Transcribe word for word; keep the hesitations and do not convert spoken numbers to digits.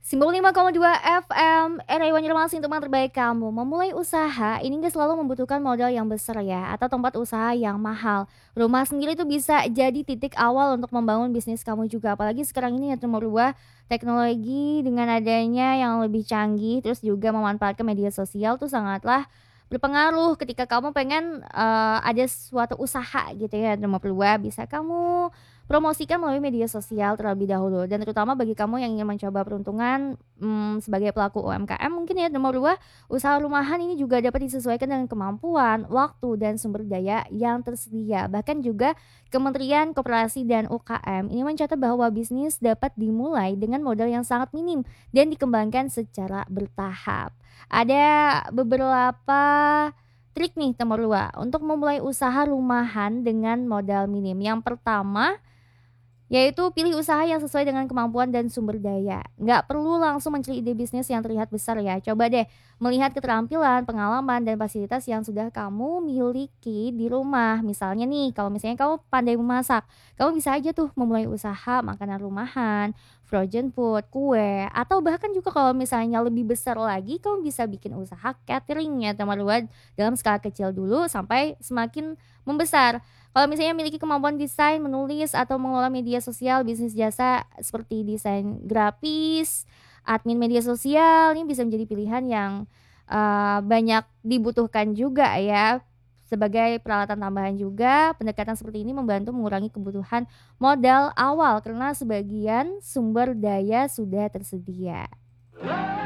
sembilan puluh lima koma dua F M, R A Banjarmasin teman terbaik kamu. Memulai usaha ini nggak selalu membutuhkan modal yang besar ya, atau tempat usaha yang mahal. Rumah sendiri itu bisa jadi titik awal untuk membangun bisnis kamu juga. Apalagi sekarang ini ya merubah teknologi dengan adanya yang lebih canggih, terus juga memanfaatkan media sosial tuh sangatlah berpengaruh ketika kamu pengen eh, ada suatu usaha gitu ya, nomor dua bisa kamu promosikan melalui media sosial terlebih dahulu dan terutama bagi kamu yang ingin mencoba peruntungan, mmm, sebagai pelaku U M K M mungkin ya nomor dua, usaha rumahan ini juga dapat disesuaikan dengan kemampuan, waktu, dan sumber daya yang tersedia. Bahkan juga Kementerian Koperasi dan U K M ini mencatat bahwa bisnis dapat dimulai dengan modal yang sangat minim dan dikembangkan secara bertahap. Ada beberapa trik nih nomor dua untuk memulai usaha rumahan dengan modal minim. Yang pertama yaitu pilih usaha yang sesuai dengan kemampuan dan sumber daya. Nggak perlu langsung mencari ide bisnis yang terlihat besar ya. Coba deh melihat keterampilan, pengalaman, dan fasilitas yang sudah kamu miliki di rumah. Misalnya nih, kalau misalnya kamu pandai memasak, kamu bisa aja tuh memulai usaha makanan rumahan, frozen food, kue, atau bahkan juga kalau misalnya lebih besar lagi, kamu bisa bikin usaha catering ya teman-teman dalam skala kecil dulu sampai semakin membesar. Kalau misalnya memiliki kemampuan desain, menulis, atau mengelola media sosial, bisnis jasa seperti desain grafis, admin media sosial, ini bisa menjadi pilihan yang eh, banyak dibutuhkan juga ya. Sebagai peralatan tambahan juga, pendekatan seperti ini membantu mengurangi kebutuhan modal awal karena sebagian sumber daya sudah tersedia.